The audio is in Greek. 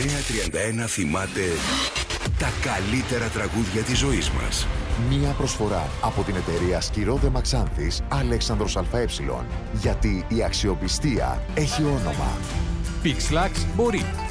931 θυμάται τα καλύτερα τραγούδια της ζωής μας. Μία προσφορά από την εταιρεία Σκυρόδε Μαξάνθης Αλέξανδρος ΑΕ. Γιατί η αξιοπιστία έχει όνομα. Pixlax μπορεί.